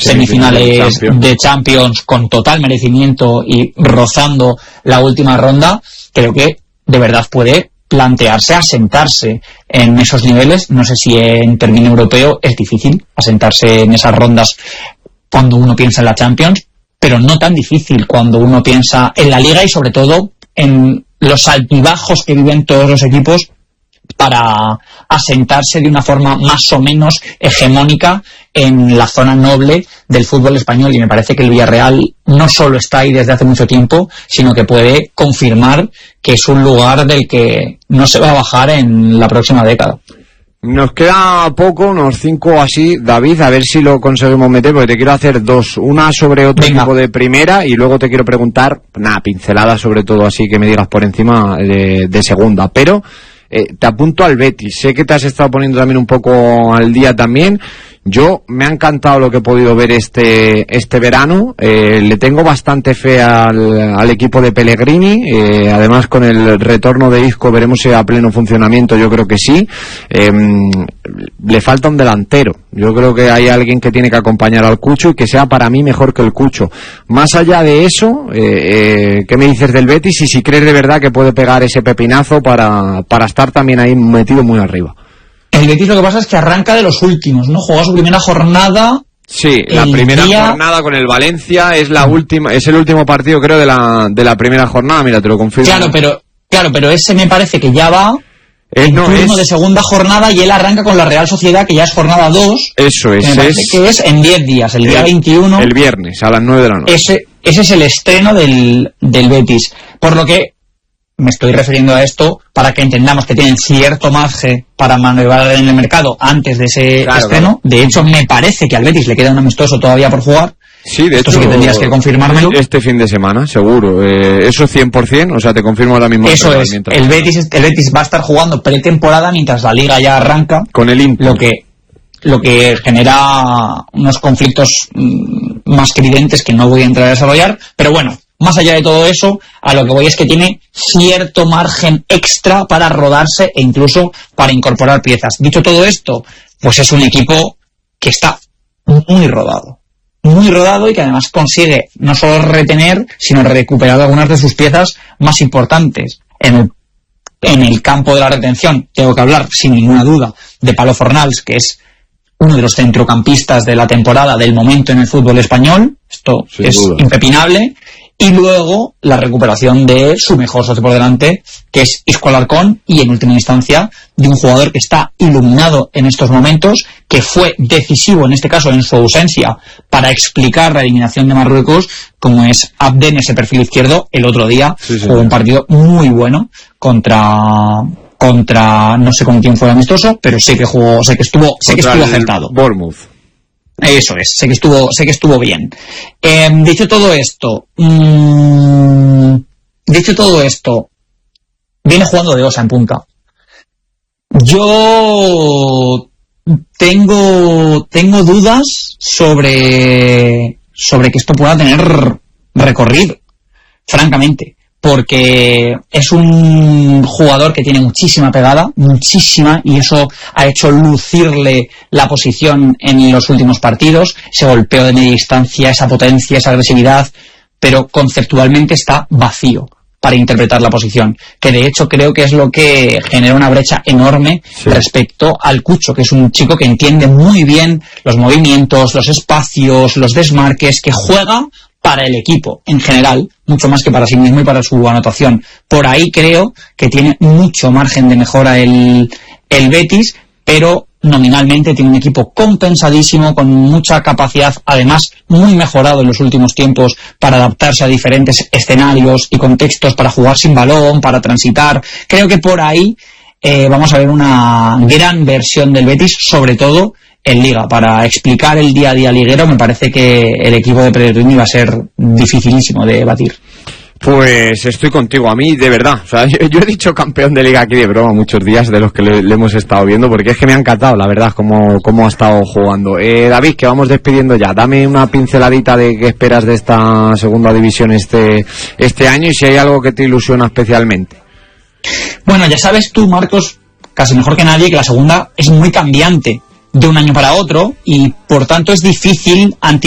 semifinales de Champions con total merecimiento y rozando la última ronda, creo que de verdad puede plantearse asentarse en esos niveles. No sé si en término europeo es difícil asentarse en esas rondas cuando uno piensa en la Champions, pero no tan difícil cuando uno piensa en la Liga y sobre todo en los altibajos que viven todos los equipos para asentarse de una forma más o menos hegemónica en la zona noble del fútbol español. Y me parece que el Villarreal no solo está ahí desde hace mucho tiempo, sino que puede confirmar que es un lugar del que no se va a bajar en la próxima década. Nos queda poco, unos 5 así, David, a ver si lo conseguimos meter, porque te quiero hacer 2, una sobre otro equipo de primera y luego te quiero preguntar, pincelada sobre todo así que me digas por encima de segunda, pero te apunto al Betis, sé que te has estado poniendo también un poco al día también. Yo me ha encantado lo que he podido ver este verano, le tengo bastante fe al equipo de Pellegrini, además con el retorno de Isco veremos si a pleno funcionamiento, yo creo que sí. Le falta un delantero, yo creo que hay alguien que tiene que acompañar al Cucho y que sea para mí mejor que el Cucho. Más allá de eso, ¿qué me dices del Betis y si crees de verdad que puede pegar ese pepinazo para estar también ahí metido muy arriba? El Betis lo que pasa es que arranca de los últimos, ¿no? Jugó su primera jornada. Sí, la primera jornada con el Valencia es la última, es el último partido creo de la primera jornada, mira, te lo confirmo. Claro, pero ese me parece que ya va turno de segunda jornada y él arranca con la Real Sociedad, que ya es jornada 2. Eso es. Me parece que es en 10 días, el día 21. El viernes, a las 9 de la noche. Ese es el estreno del Betis. Por lo que me estoy refiriendo a esto para que entendamos que tienen cierto margen para maniobrar en el mercado antes de ese estreno. Claro. De hecho, me parece que al Betis le queda un amistoso todavía por jugar. Sí, de hecho, sí que tendrías que confirmármelo. Este fin de semana, seguro. Eso 100%, o sea, te confirmo ahora mismo. Eso es. El Betis va a estar jugando pretemporada mientras la Liga ya arranca. Con el Inter. Lo que genera unos conflictos más que evidentes que no voy a entrar a desarrollar. Pero bueno, más allá de todo eso, a lo que voy es que tiene cierto margen extra para rodarse e incluso para incorporar piezas. Dicho todo esto, pues es un equipo que está muy rodado y que además consigue no solo retener, sino recuperar algunas de sus piezas más importantes. En el campo de la retención tengo que hablar sin ninguna duda de Palo Fornals, que es uno de los centrocampistas de la temporada, del momento en el fútbol español. Esto sin es duda impepinable. Y luego la recuperación de su mejor socio por delante, que es Isco Alarcón, y en última instancia de un jugador que está iluminado en estos momentos, que fue decisivo en este caso en su ausencia para explicar la eliminación de Marruecos, como es Abden, ese perfil izquierdo. El otro día jugó un partido muy bueno contra no sé con quién fue amistoso, pero sé que estuvo acertado. Bournemouth. Eso es, sé que estuvo bien. Dicho todo esto, viene jugando de Osa en punta. Yo tengo dudas sobre que esto pueda tener recorrido, francamente. Porque es un jugador que tiene muchísima pegada, y eso ha hecho lucirle la posición en los últimos partidos, ese golpeo de media distancia, esa potencia, esa agresividad, pero conceptualmente está vacío para interpretar la posición, que de hecho creo que es lo que genera una brecha enorme respecto al Cucho, que es un chico que entiende muy bien los movimientos, los espacios, los desmarques, que juega para el equipo en general, mucho más que para sí mismo y para su anotación. Por ahí creo que tiene mucho margen de mejora el Betis, pero nominalmente tiene un equipo compensadísimo, con mucha capacidad, además muy mejorado en los últimos tiempos para adaptarse a diferentes escenarios y contextos, para jugar sin balón, para transitar. Creo que por ahí vamos a ver una gran versión del Betis, sobre todo en Liga. Para explicar el día a día liguero me parece que el equipo de Pellegrini va a ser dificilísimo de batir. Pues estoy contigo, a mí de verdad, o sea, yo he dicho campeón de Liga aquí de broma muchos días de los que le hemos estado viendo, porque es que me ha encantado la verdad cómo ha estado jugando. David, que vamos despidiendo ya, dame una pinceladita de qué esperas de esta segunda división este año y si hay algo que te ilusiona especialmente. Bueno, ya sabes tú, Marcos, casi mejor que nadie, que la segunda es muy cambiante de un año para otro y por tanto es difícil